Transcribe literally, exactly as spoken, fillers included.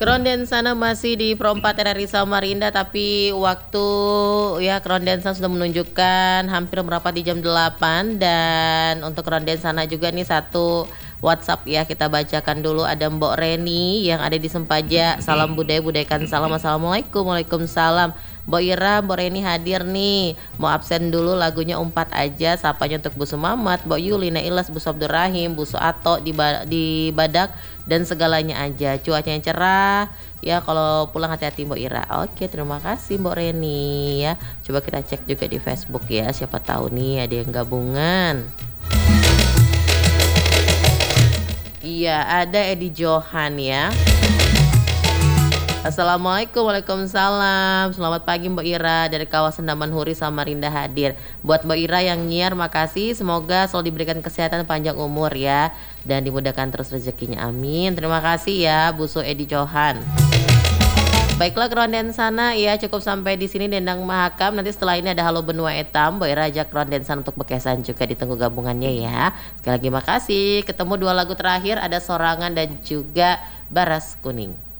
Keronden sana masih di perempat R R I Samarinda, tapi waktu ya keronden sana sudah menunjukkan hampir berapa di jam delapan. Dan untuk keronden sana juga nih satu WhatsApp ya, kita bacakan dulu. Ada Mbok Reni yang ada di Sempaja. Salam budaya, budaykan salam. Assalamualaikum. Waalaikumsalam. Mbok Ira, Mbok Reni hadir nih. Mau absen dulu, lagunya umpat aja. Sapanya untuk Bu Sumamat, Mbok Yuli, Nailas, Bu Abdurrahim, Bu Suato di, ba- di Badak, dan segalanya aja. Cuacanya cerah ya, kalau pulang hati-hati Mbok Ira. Oke, terima kasih Mbok Reni ya. Coba kita cek juga di Facebook ya, siapa tahu nih ada yang gabungan. Iya, ada Edi Johan ya. Assalamualaikum. Waalaikumsalam. Selamat pagi Mbak Ira, dari kawasan Damanhuri Samarinda hadir. Buat Mbak Ira yang nyiar, makasih. Semoga selalu diberikan kesehatan panjang umur ya, dan dimudahkan terus rezekinya, amin. Terima kasih ya Bu Su Edi Johan. Baiklah keronden sana ya, cukup sampai di sini Dendang Mahakam. Nanti setelah ini ada Halo Benua Etam. Mbak Ira ajak keronden sana untuk bekesan juga, ditunggu gabungannya ya. Sekali lagi makasih. Ketemu dua lagu terakhir, ada Sorangan dan juga Baras Kuning.